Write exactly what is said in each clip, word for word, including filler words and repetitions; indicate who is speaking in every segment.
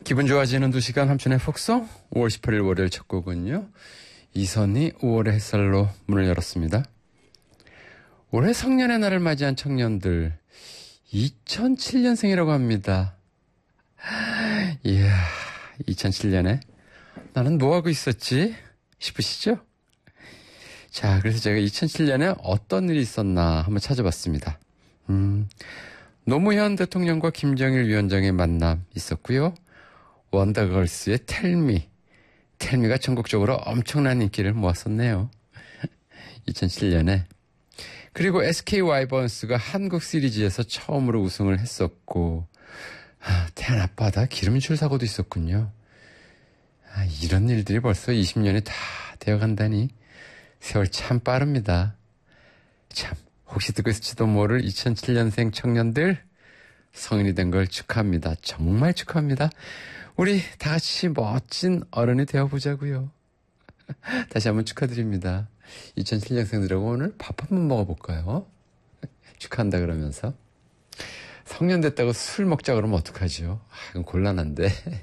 Speaker 1: 기분 좋아지는 두 시간 함춘의 폭송 오월 십팔일 월요일 첫 곡은요. 이선희 오월의 햇살로 문을 열었습니다. 올해 성년의 날을 맞이한 청년들 이천칠 년생이라고 합니다. 이야, 이천칠 년에 나는 뭐하고 있었지 싶으시죠? 자, 그래서 제가 이천칠 년에 어떤 일이 있었나 한번 찾아봤습니다. 음, 노무현 대통령과 김정일 위원장의 만남 있었고요. 원더걸스의 텔미, 텔미가 전국적으로 엄청난 인기를 모았었네요. 이천칠 년에. 그리고 에스케이 와이번스가 한국 시리즈에서 처음으로 우승을 했었고, 아, 태안 앞바다 기름줄 사고도 있었군요. 아, 이런 일들이 벌써 이십 년이 다 되어간다니 세월 참 빠릅니다. 참, 혹시 듣고 있을지도 모를 이천칠 년생 청년들 성인이 된 걸 축하합니다. 정말 축하합니다. 우리 다 같이 멋진 어른이 되어보자고요. 다시 한번 축하드립니다. 이천칠 년생들하고 오늘 밥 한번 먹어볼까요? 축하한다 그러면서. 성년 됐다고 술 먹자 그러면 어떡하죠? 아, 이건 곤란한데.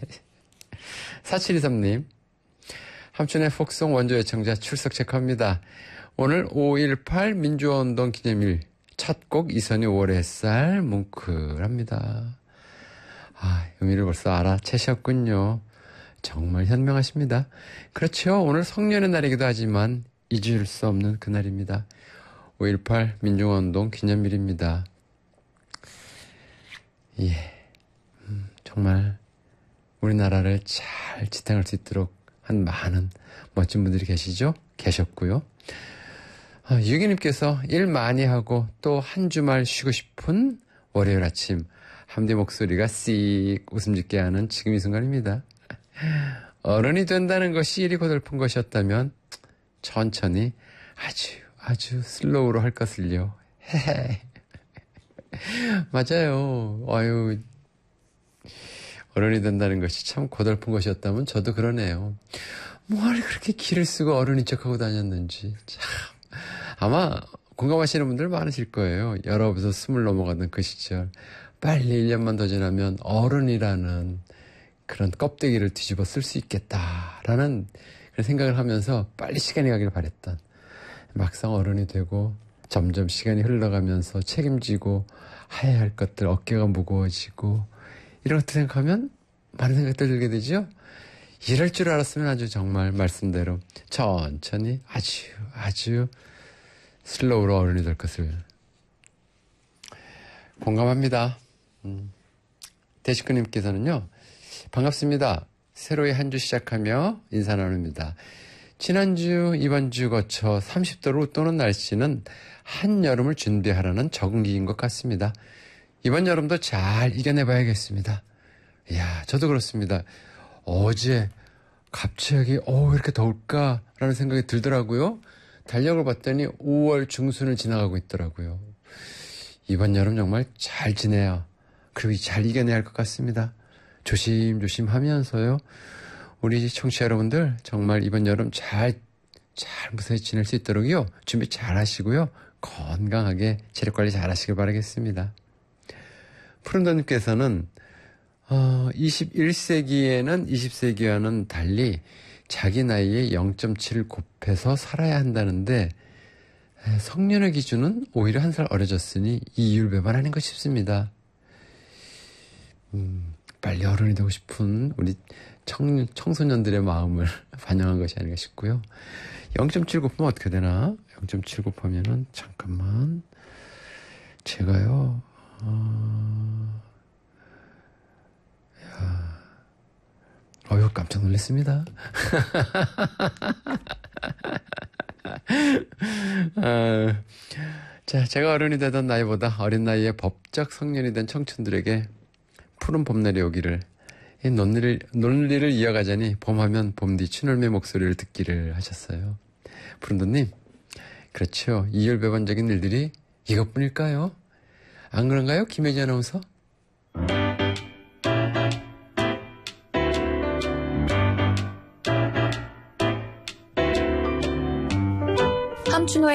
Speaker 1: 사칠이삼 님. 함춘의 폭송 원조 애청자 출석 체크합니다. 오늘 오일팔 민주화운동 기념일 첫 곡 이선희 오월의 햇살 뭉클합니다. 아, 의미를 벌써 알아채셨군요. 정말 현명하십니다. 그렇죠. 오늘 성년의 날이기도 하지만 잊을 수 없는 그날입니다. 오일팔 민주화운동 기념일입니다. 예, 음, 정말 우리나라를 잘 지탱할 수 있도록 한 많은 멋진 분들이 계시죠? 계셨고요. 아, 유기님께서 일 많이 하고 또 한 주말 쉬고 싶은 월요일 아침 함대 목소리가 씩 웃음 짓게 하는 지금 이 순간입니다. 어른이 된다는 것이 일이 고달픈 것이었다면 천천히 아주 아주 슬로우로 할 것을요. 헤헤. 맞아요. 아유, 어른이 된다는 것이 참 고달픈 것이었다면 저도 그러네요. 뭘 그렇게 기를 쓰고 어른인 척하고 다녔는지 참. 아마 공감하시는 분들 많으실 거예요. 열아홉에서 스물 넘어가던 그 시절. 빨리 일 년만 더 지나면 어른이라는 그런 껍데기를 뒤집어 쓸 수 있겠다라는 그런 생각을 하면서 빨리 시간이 가길 바랬던, 막상 어른이 되고 점점 시간이 흘러가면서 책임지고 해야 할 것들, 어깨가 무거워지고 이런 것들 생각하면 많은 생각들 들게 되죠. 이럴 줄 알았으면 아주 정말 말씀대로 천천히 아주 아주 슬로우로 어른이 될 것을 공감합니다. 음. 대식구님께서는요. 반갑습니다. 새로이 한 주 시작하며 인사 나눕니다. 지난주 이번 주 거쳐 삼십 도를 웃도는 날씨는 한여름을 준비하라는 적응기인 것 같습니다. 이번 여름도 잘 이겨내봐야겠습니다. 이야, 저도 그렇습니다. 어제 갑자기 어 이렇게 더울까라는 생각이 들더라고요. 달력을 봤더니 오월 중순을 지나가고 있더라고요. 이번 여름 정말 잘 지내야, 그리고 잘 이겨내야 할 것 같습니다. 조심조심 하면서요. 우리 청취자 여러분들 정말 이번 여름 잘, 잘 무사히 지낼 수 있도록요. 준비 잘 하시고요. 건강하게 체력 관리 잘 하시길 바라겠습니다. 푸른도님께서는 어, 이십일 세기에는 이십 세기와는 달리 자기 나이에 영 점 칠 곱해서 살아야 한다는데 성년의 기준은 오히려 한 살 어려졌으니 이율배반 아닌가 싶습니다. 음, 빨리 어른이 되고 싶은 우리 청, 청소년들의 마음을 반영한 것이 아닌가 싶고요. 영 점 칠 곱하면 어떻게 되나? 영 점 칠 곱하면은 잠깐만 제가요 어... 야... 어휴, 깜짝 놀랐습니다. 아, 자, 제가 어른이 되던 나이보다 어린 나이에 법적 성년이 된 청춘들에게 푸른 봄날이 오기를, 이 논리를, 논리를 이어가자니 봄하면 봄뒤 추늘의 목소리를 듣기를 하셨어요. 푸른도님, 그렇죠. 이율배반적인 일들이 이것뿐일까요? 안 그런가요? 김혜지 아나운서?